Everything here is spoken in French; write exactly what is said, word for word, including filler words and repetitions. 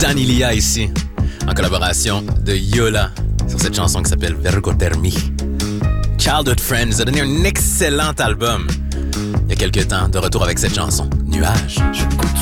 Danilia ici, en collaboration de Yola sur cette chanson qui s'appelle Vergotermi. Childhood Friend nous a donné un excellent album il y a quelques temps, de retour avec cette chanson, Nuages. Je goûte